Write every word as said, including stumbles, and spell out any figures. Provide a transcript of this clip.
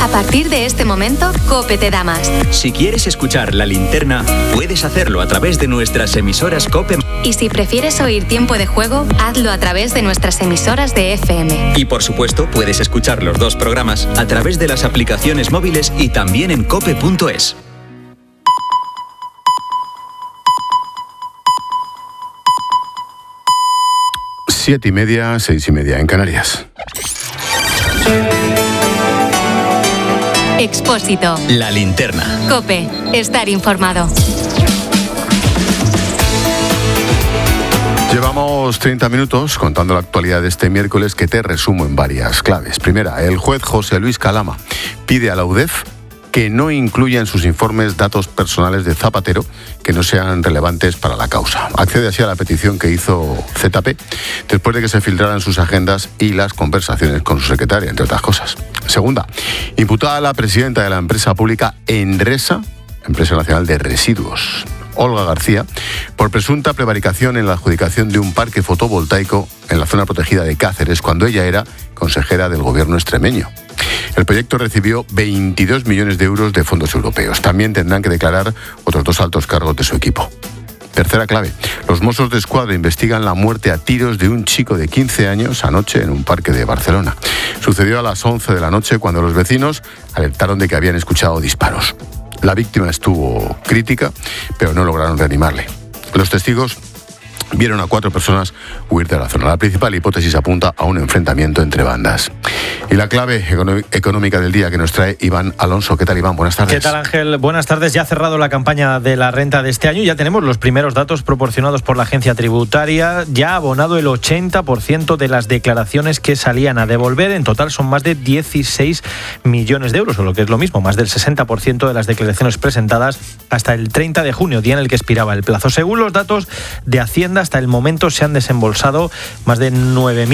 A partir de este momento, COPE te da más. Si quieres escuchar La Linterna, puedes hacerlo a través de nuestras emisoras COPE. Y si prefieres oír Tiempo de Juego, hazlo a través de nuestras emisoras de F M. Y por supuesto, puedes escuchar los dos programas a través de las aplicaciones móviles y también en cope punto es. Siete y media, seis y media en Canarias. Expósito. La Linterna. COPE. Estar informado. Llevamos treinta minutos contando la actualidad de este miércoles, que te resumo en varias claves. Primera, el juez José Luis Calama pide a la U D E F que no incluya en sus informes datos personales de Zapatero que no sean relevantes para la causa. Accede así a la petición que hizo Z P después de que se filtraran sus agendas y las conversaciones con su secretaria, entre otras cosas. Segunda, imputada a la presidenta de la empresa pública Endresa, Empresa Nacional de Residuos, Olga García, por presunta prevaricación en la adjudicación de un parque fotovoltaico en la zona protegida de Cáceres, cuando ella era consejera del gobierno extremeño. El proyecto recibió veintidós millones de euros de fondos europeos. También tendrán que declarar otros dos altos cargos de su equipo. Tercera clave, los Mossos de Escuadra investigan la muerte a tiros de un chico de quince años anoche en un parque de Barcelona. Sucedió a las once de la noche, cuando los vecinos alertaron de que habían escuchado disparos. La víctima estuvo crítica, pero no lograron reanimarle. Los testigos vieron a cuatro personas huir de la zona. La principal hipótesis apunta a un enfrentamiento entre bandas. Y la clave económica del día que nos trae Iván Alonso. ¿Qué tal, Iván? Buenas tardes. ¿Qué tal, Ángel? Buenas tardes. Ya ha cerrado la campaña de la renta de este año. Ya tenemos los primeros datos proporcionados por la agencia tributaria. Ya ha abonado el ochenta por ciento de las declaraciones que salían a devolver. En total son más de dieciséis millones de euros, o lo que es lo mismo, más del sesenta por ciento de las declaraciones presentadas hasta el treinta de junio, día en el que expiraba el plazo. Según los datos de Hacienda, hasta el momento se han desembolsado más de nueve mil